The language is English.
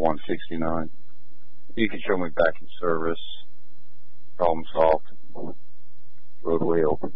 169. You can show me back in service. Problem solved. Roadway open.